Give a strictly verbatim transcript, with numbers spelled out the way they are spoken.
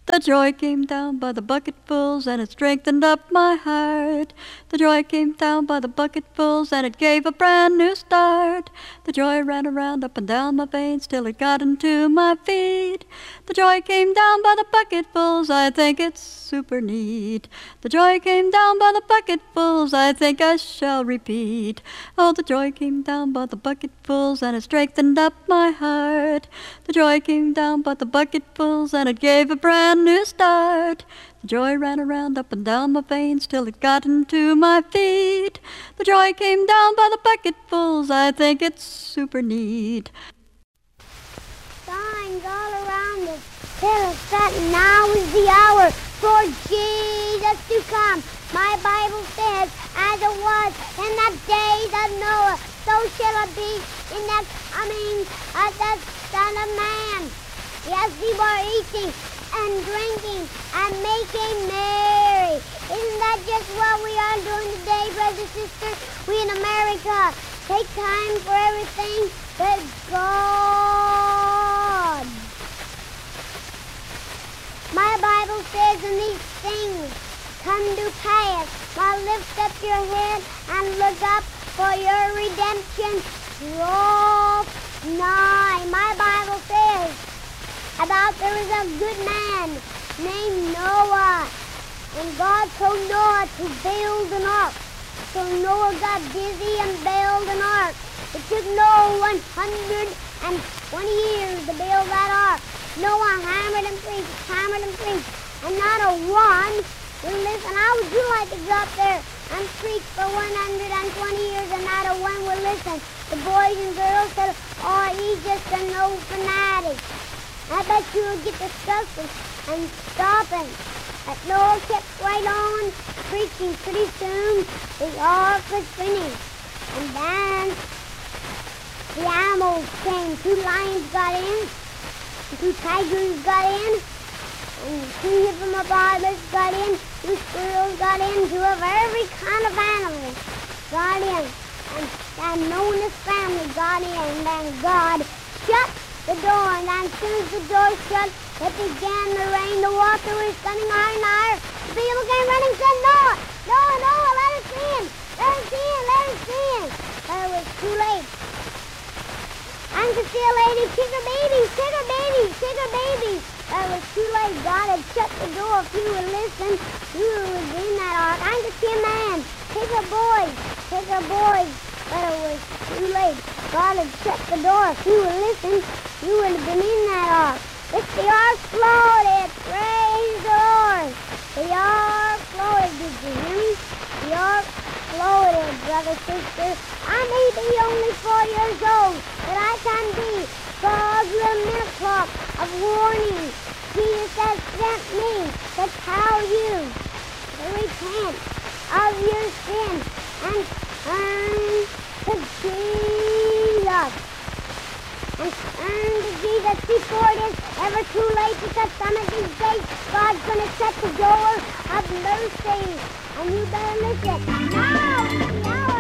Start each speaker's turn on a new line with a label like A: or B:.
A: The joy came down by the bucketfuls, and it strengthened up my heart. The joy came down by the bucketfuls, and it gave a brand new start. The joy ran around up and down my veins till it got into my feet. The joy came down by the bucketfuls, I think it's super neat. The joy came down by the bucketfuls, I think I shall repeat. Oh, the joy came down by the bucketfuls, and it strengthened up my heart. The joy came down by the bucketfuls, and it gave a brand new start. The joy ran around up and down my veins till it got into my feet. The joy came down by the bucketfuls, I think it's super neat.
B: Signs all around us tell us that now is the hour for Jesus to come. My Bible says, as it was in the days of Noah, so shall it be in the coming of the Son of Man. Yes, we were eating and drinking and making merry. Isn't that just what we are doing today, brothers and sisters? We in America take time for everything but God. My Bible says, and these things come to pass. Now lift up your head and look up, for your redemption draws nigh. My Bible says about there was a good man named Noah, and God told Noah to build an ark. So Noah got busy and built an ark. It took Noah one hundred twenty years to build that ark. Noah hammered and preached, hammered and preached, and not a one will listen. How would you like to go up there and preach for one hundred twenty years and not a one will listen? The boys and girls said, oh, he's just an old fanatic. I bet you will get disgusted and stopping. But Noah kept right on preaching. Pretty soon the ark was finished. And then the animals came. Two lions got in, two tigers got in, and two hippopotamus got in, two squirrels got in, two of every kind of animal got in. And, and Noah's family got in, and then God shut the door, and as soon as the door shut, it began to rain. The water was coming higher and higher. The people came running and said, Noah, Noah, Noah, let us in, let us in, let us in. But it was too late. And to see a lady kick her babies, kick her babies, kick her babies. But it was too late. God had shut the door. If you would listen, you would be in that ark. And to see a man kick her boys, kick her boys. But it was too late. God had shut the door. If you would listen, you would have been in that ark. It's the ark floated. Praise the Lord. The ark floated. Did you hear me? The ark floated, brother, sister. I may be only four years old, but I can be God's little minute clock of warning. Jesus has sent me to tell you to repent of your sin and turn to Jesus. And turn to Jesus before it is ever too late, because some of these days God's going to shut the door of mercy. And you better listen. Now is the hour.